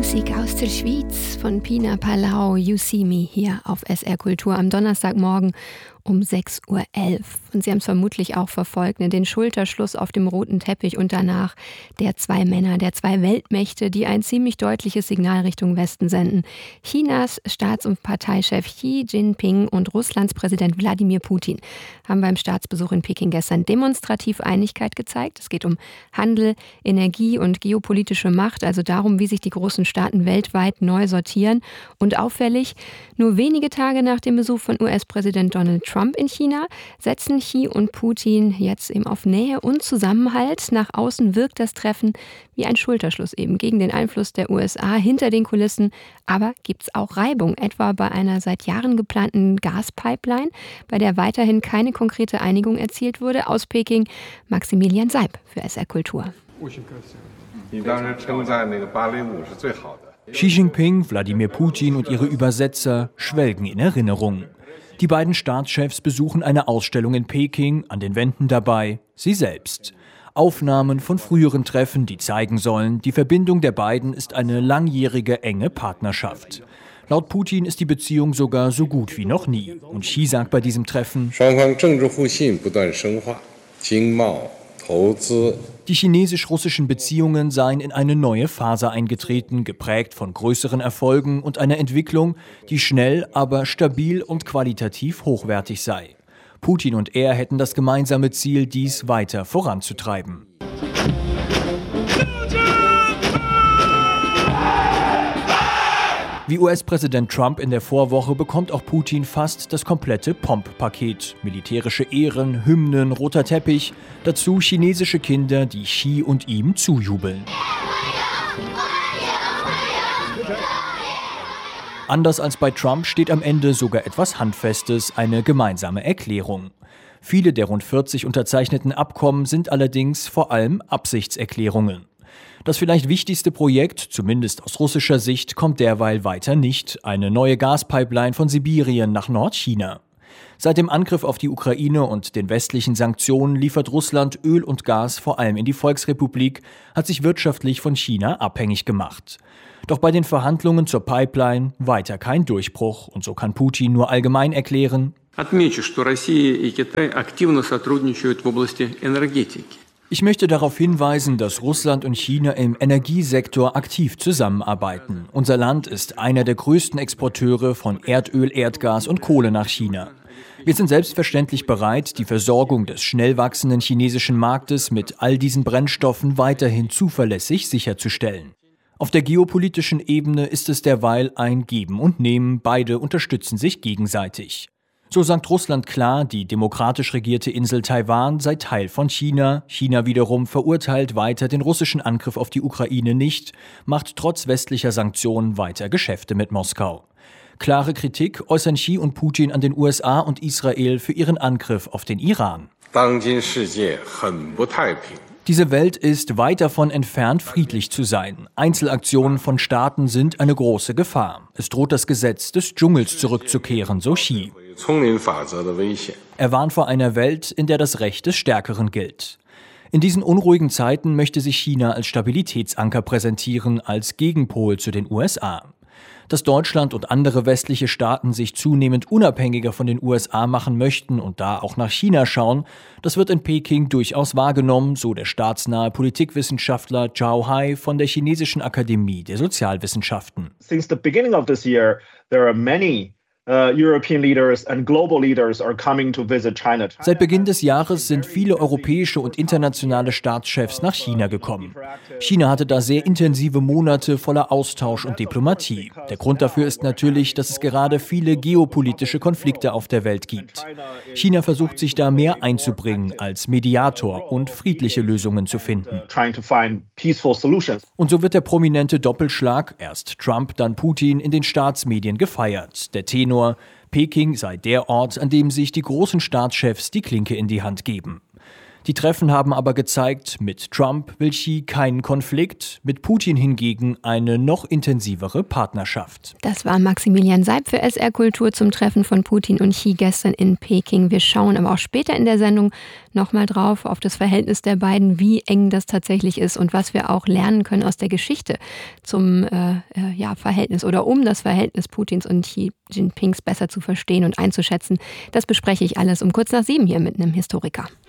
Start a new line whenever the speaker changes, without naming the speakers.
Musik aus der Schweiz von Pina Palau, You See Me, hier auf SR Kultur am Donnerstagmorgen um 6.11 Uhr. Und Sie haben es vermutlich auch verfolgt, den Schulterschluss auf dem roten Teppich und danach der zwei Männer, der zwei Weltmächte, die ein ziemlich deutliches Signal Richtung Westen senden. Chinas Staats- und Parteichef Xi Jinping und Russlands Präsident Wladimir Putin haben beim Staatsbesuch in Peking gestern demonstrativ Einigkeit gezeigt. Es geht um Handel, Energie und geopolitische Macht, also darum, wie sich die großen Staaten weltweit neu sortieren. Und auffällig, nur wenige Tage nach dem Besuch von US-Präsident Donald Trump in China setzen Xi und Putin jetzt eben auf Nähe und Zusammenhalt. Nach außen wirkt das Treffen wie ein Schulterschluss eben gegen den Einfluss der USA hinter den Kulissen. Aber gibt es auch Reibung, etwa bei einer seit Jahren geplanten Gaspipeline, bei der weiterhin keine konkrete Einigung erzielt wurde. Aus Peking Maximilian Seib für SR Kultur.
Xi Jinping, Wladimir Putin und ihre Übersetzer schwelgen in Erinnerung. Die beiden Staatschefs besuchen eine Ausstellung in Peking, an den Wänden dabei sie selbst. Aufnahmen von früheren Treffen, die zeigen sollen, die Verbindung der beiden ist eine langjährige, enge Partnerschaft. Laut Putin ist die Beziehung sogar so gut wie noch nie. Und Xi sagt bei diesem Treffen: Die chinesisch-russischen Beziehungen seien in eine neue Phase eingetreten, geprägt von größeren Erfolgen und einer Entwicklung, die schnell, aber stabil und qualitativ hochwertig sei. Putin und er hätten das gemeinsame Ziel, dies weiter voranzutreiben. Wie US-Präsident Trump in der Vorwoche bekommt auch Putin fast das komplette Pomp-Paket. Militärische Ehren, Hymnen, roter Teppich, dazu chinesische Kinder, die Xi und ihm zujubeln. Anders als bei Trump steht am Ende sogar etwas Handfestes, eine gemeinsame Erklärung. Viele der rund 40 unterzeichneten Abkommen sind allerdings vor allem Absichtserklärungen. Das vielleicht wichtigste Projekt, zumindest aus russischer Sicht, kommt derweil weiter nicht: eine neue Gaspipeline von Sibirien nach Nordchina. Seit dem Angriff auf die Ukraine und den westlichen Sanktionen liefert Russland Öl und Gas vor allem in die Volksrepublik, hat sich wirtschaftlich von China abhängig gemacht. Doch bei den Verhandlungen zur Pipeline weiter kein Durchbruch. Und so kann Putin nur allgemein erklären: Ich möchte darauf hinweisen, dass Russland und China im Energiesektor aktiv zusammenarbeiten. Unser Land ist einer der größten Exporteure von Erdöl, Erdgas und Kohle nach China. Wir sind selbstverständlich bereit, die Versorgung des schnell wachsenden chinesischen Marktes mit all diesen Brennstoffen weiterhin zuverlässig sicherzustellen. Auf der geopolitischen Ebene ist es derweil ein Geben und Nehmen. Beide unterstützen sich gegenseitig. So sagt Russland klar, die demokratisch regierte Insel Taiwan sei Teil von China. China wiederum verurteilt weiter den russischen Angriff auf die Ukraine nicht, macht trotz westlicher Sanktionen weiter Geschäfte mit Moskau. Klare Kritik äußern Xi und Putin an den USA und Israel für ihren Angriff auf den Iran. Diese Welt ist weit davon entfernt, friedlich zu sein. Einzelaktionen von Staaten sind eine große Gefahr. Es droht das Gesetz des Dschungels zurückzukehren, so Xi. Er warnt vor einer Welt, in der das Recht des Stärkeren gilt. In diesen unruhigen Zeiten möchte sich China als Stabilitätsanker präsentieren, als Gegenpol zu den USA. Dass Deutschland und andere westliche Staaten sich zunehmend unabhängiger von den USA machen möchten und da auch nach China schauen, das wird in Peking durchaus wahrgenommen, so der staatsnahe Politikwissenschaftler Zhao Hai von der Chinesischen Akademie der Sozialwissenschaften.
Since the beginning of this year, there are many European leaders and global leaders are coming to visit China.
Seit Beginn des Jahres sind viele europäische und internationale Staatschefs nach China gekommen. China hatte da sehr intensive Monate voller Austausch und Diplomatie. Der Grund dafür ist natürlich, dass es gerade viele geopolitische Konflikte auf der Welt gibt. China versucht sich da mehr einzubringen als Mediator und friedliche Lösungen zu finden. Und so wird der prominente Doppelschlag, erst Trump, dann Putin, in den Staatsmedien gefeiert. Der Tenor: Peking sei der Ort, an dem sich die großen Staatschefs die Klinke in die Hand geben. Die Treffen haben aber gezeigt, mit Trump will Xi keinen Konflikt, mit Putin hingegen eine noch intensivere Partnerschaft.
Das war Maximilian Seib für SR Kultur zum Treffen von Putin und Xi gestern in Peking. Wir schauen aber auch später in der Sendung nochmal drauf auf das Verhältnis der beiden, wie eng das tatsächlich ist und was wir auch lernen können aus der Geschichte zum Verhältnis oder um das Verhältnis Putins und Xi Jinpings besser zu verstehen und einzuschätzen. Das bespreche ich alles um kurz nach 7 hier mit einem Historiker.